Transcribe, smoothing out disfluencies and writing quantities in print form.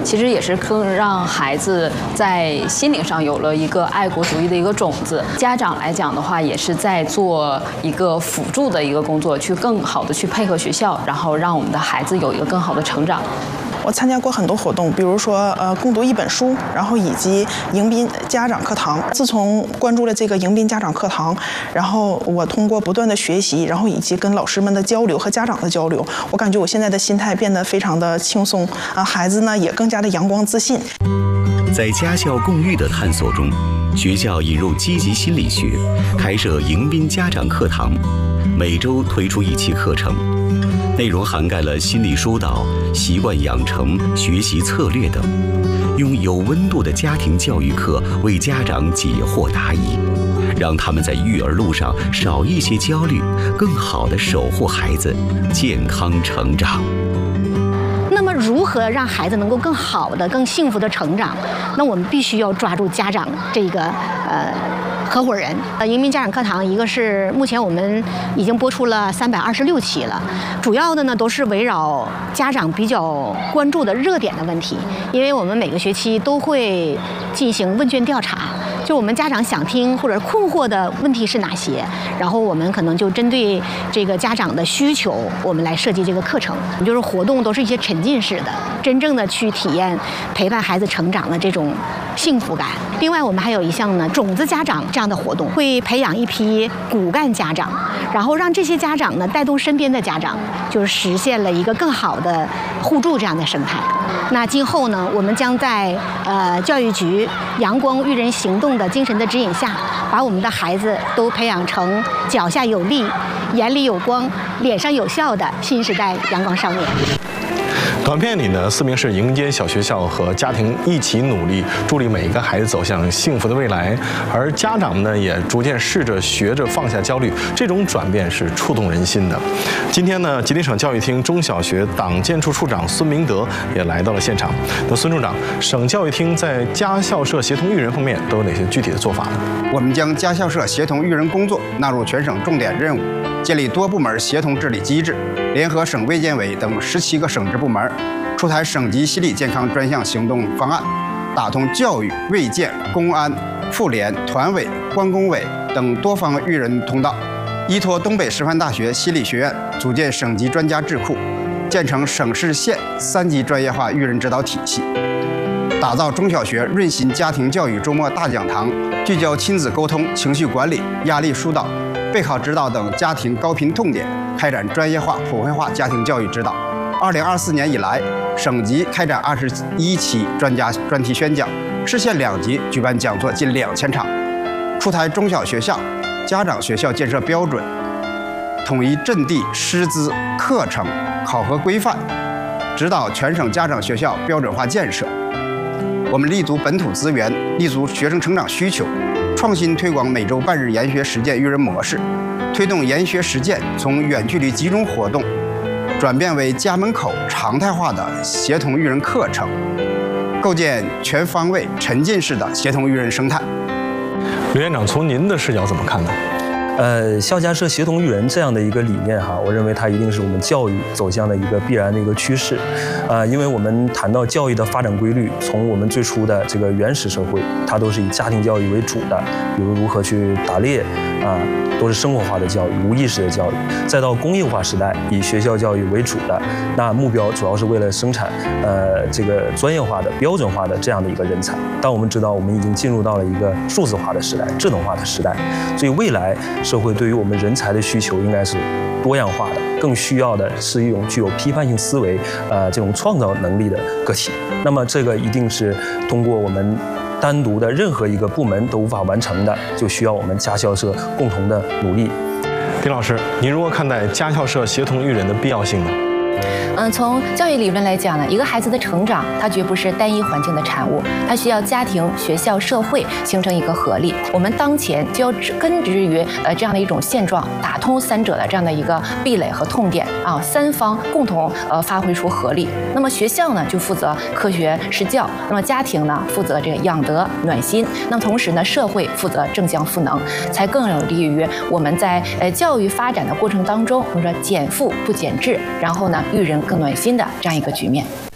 其实也是更让孩子在心灵上有了一个爱国主义的一个种子。家长来讲的话，也是在做一个辅助的一个工作，去更好的去配合学校，然后让我们的孩子有一个更好的成长。 我参加过很多活动，比如说共读一本书，然后以及迎宾家长课堂。自从关注了这个迎宾家长课堂，然后我通过不断的学习，然后以及跟老师们的交流和家长的交流，我感觉我现在的心态变得非常的轻松啊，孩子呢也更加的阳光自信。 在家校共育的探索中，学校引入积极心理学，开设迎宾家长课堂，每周推出一期课程。内容涵盖了心理疏导、习惯养成、学习策略等，用有温度的家庭教育课为家长解惑答疑，让他们在育儿路上少一些焦虑，更好地守护孩子健康成长。 那么，如何让孩子能够更好的、更幸福的成长？那我们必须要抓住家长这个合伙人。迎宾家长课堂，一个是目前我们已经播出了326期了，主要的呢都是围绕家长比较关注的热点的问题，因为我们每个学期都会进行问卷调查。就我们家长想听或者困惑的问题是哪些，然后我们可能就针对这个家长的需求，我们来设计这个课程。就是活动都是一些沉浸式的，真正的去体验陪伴孩子成长的这种幸福感。另外，我们还有一项呢，种子家长这样的活动，会培养一批骨干家长，然后让这些家长呢带动身边的家长，就是实现了一个更好的互助这样的生态。那今后呢，我们将在教育局阳光育人行动的精神的指引下，把我们的孩子都培养成脚下有力、眼里有光、脸上有笑的新时代阳光少年。 短片里呢，4名是迎接小学校和家庭一起努力，助力每一个孩子走向幸福的未来。而家长呢，也逐渐试着学着放下焦虑，这种转变是触动人心的。今天呢，吉林省教育厅中小学党建处处长孙明德也来到了现场。那孙处长，省教育厅在家校社协同育人方面都有哪些具体的做法呢？ 我们将家校社协同育人工作纳入全省重点任务，建立多部门协同治理机制，联合省卫健委等17个省直部门，出台省级心理健康专项行动方案，打通教育、卫健、公安、妇联、团委、关工委等多方育人通道，依托东北师范大学心理学院，组建省级专家智库，建成省市县3级专业化育人指导体系，打造中小学润心家庭教育周末大讲堂，聚焦亲子沟通、情绪管理、压力疏导、备考指导等家庭高频痛点，开展专业化、普惠化家庭教育指导。2024年以来，省级开展21期专家专题宣讲，市县2级举办讲座近2000场，出台中小学校、家长学校建设标准，统一阵地、师资、课程、考核规范，指导全省家长学校标准化建设。我们立足本土资源，立足学生成长需求，创新推广每周半日研学实践育人模式，推动研学实践从远距离集中活动转变为家门口常态化的协同育人课程，构建全方位沉浸式的协同育人生态。 刘院长，从您的视角怎么看呢？ 校家社协同育人这样的一个理念哈，我认为它一定是我们教育走向的一个必然的一个趋势。因为我们谈到教育的发展规律，从我们最初的这个原始社会，它都是以家庭教育为主的，比如如何去打猎都是生活化的教育、无意识的教育。再到工业化时代，以学校教育为主的，那目标主要是为了生产这个专业化的、标准化的这样的一个人才。但我们知道，我们已经进入到了一个数字化的时代、智能化的时代，所以未来社会对于我们人才的需求应该是多样化的，更需要的是一种具有批判性思维、这种创造能力的个体。那么这个一定是通过我们单独的任何一个部门都无法完成的，就需要我们家校社共同的努力。 丁老师，您如何看待家校社协同育人的必要性呢？ 从教育理论来讲呢，一个孩子的成长，它绝不是单一环境的产物，它需要家庭、学校、社会形成一个合力。我们当前就要根植于这样的一种现状，打通三者的这样的一个壁垒和痛点啊，三方共同发挥出合力。那么学校呢，就负责科学施教；那么家庭呢，负责这个养德暖心；那么同时呢，社会负责正向赋能，才更有利于我们在教育发展的过程当中，我们说减负不减质，然后呢，育人更暖心的这样一个局面。